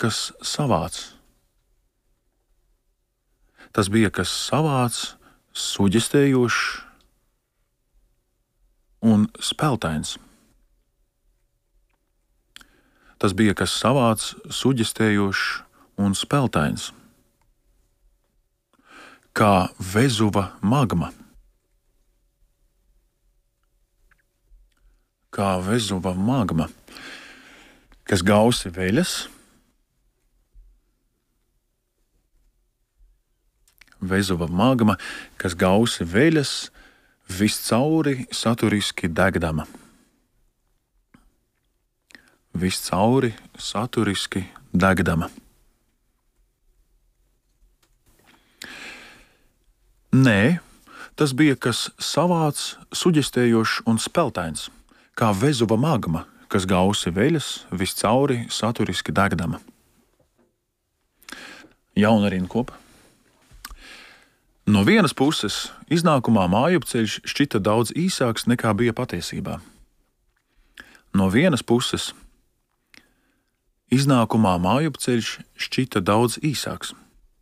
kas savāds. Tas bija kas savāds, suģestējošs un spēltains. Tas bija kas savāds, suģestējošs un spēltains. Kā Vezuva magma. Kā Vezuva magma, kas gausi veļas, Vezuva magma, kas gausi veļas, viscauri saturiski degdama. Viscauri saturiski degdama. Nē, tas bija kas savāds, suģestējošs un spēltains, kā Vezuva magma, kas gausi veļas, viscauri saturiski degdama. Jauna rinkopa. No vienas puses, iznākumā mājupceļš šķita daudz īsāks nekā bija patiesībā. No vienas puses, iznākumā mājupceļš šķita daudz īsāks.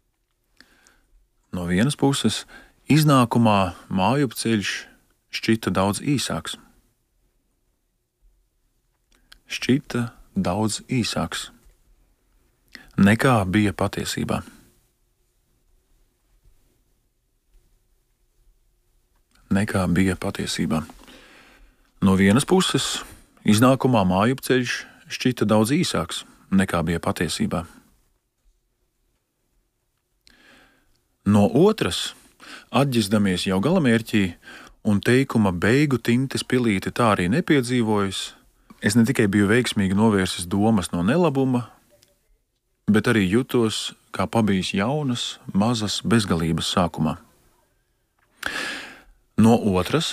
No vienas puses, iznākumā mājupceļš šķita daudz īsāks. Šķita daudz īsāks nekā bija patiesībā. Nekā bija patiesībā. No vienas puses, iznākumā mājupceļš šķita daudz īsāks nekā bija patiesībā. No otras, atģizdamies jau galamērķī un teikuma beigu tintes pilīti tā arī nepiedzīvojis, es ne tikai biju veiksmīgi novērsis domas no nelabuma, bet arī jutos kā pabijis jaunas, mazas bezgalības sākumā. No otras,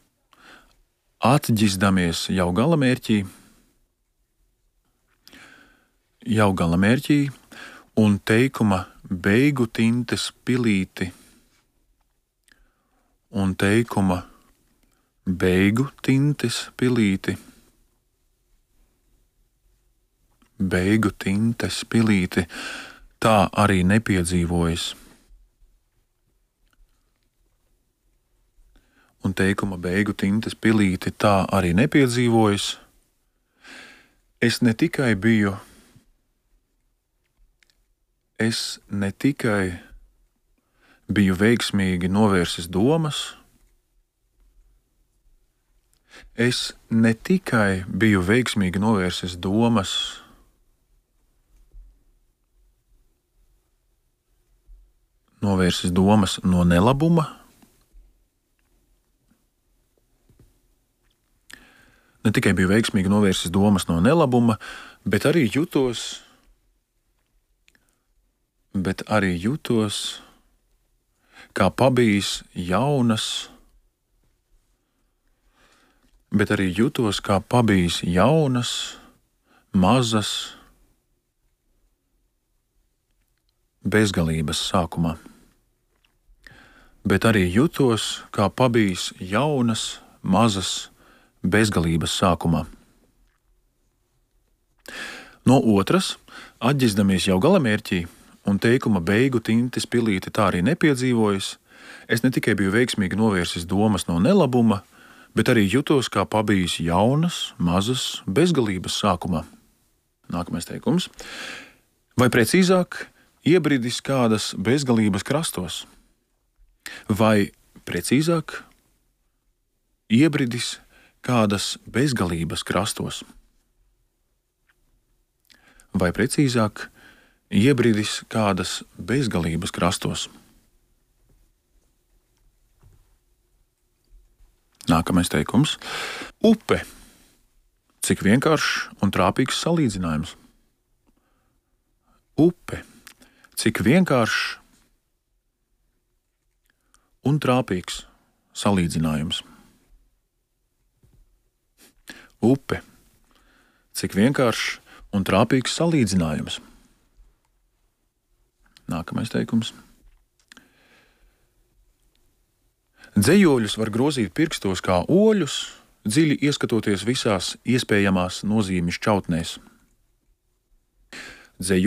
atģizdamies jau galamērķī un teikuma beigu tintes pilīti un teikuma beigu tintes pilīti, beigu tintes pilīti tā arī nepiedzīvojis. Un teikuma beigu tintes pilīti tā arī nepiedzīvojis, es ne tikai biju veiksmīgi novērsis domas, novērsis domas no nelabuma, ne tikai biju veiksmīgi novērsis domas no nelabuma, bet arī jutos kā pabijis jaunas, mazas bezgalības sākumā. Bet arī jutos kā pabijis jaunas, mazas bezgalības sākumā. No otras, atģizdamies jau galamērķī un teikuma beigu tintes pilīti tā arī nepiedzīvojis, es ne tikai biju veiksmīgi novērsis domas no nelabuma, bet arī jutos kā pabijis jaunas, mazas bezgalības sākumā. Nākamais teikums. Vai precīzāk, iebridis kādas bezgalības krastos? Vai precīzāk, iebridis kādas bezgalības krastos? Vai precīzāk, iebridis kādas bezgalības krastos? Nākamais teikums. Upe. Cik vienkāršs un trāpīgs salīdzinājums. Upe. Cik vienkāršs un trāpīgs salīdzinājums. Upe. Cik vienkāršs un trāpīgs salīdzinājums. Nākamais teikums. Dzejoļus var grozīt pirkstos kā oļus, dziļi ieskatoties visās iespējamās nozīmju šķautnēs.